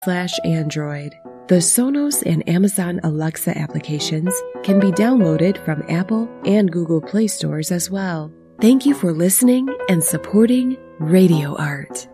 Android. The Sonos and Amazon Alexa applications can be downloaded from Apple and Google Play stores as well. Thank you for listening and supporting Radio Art.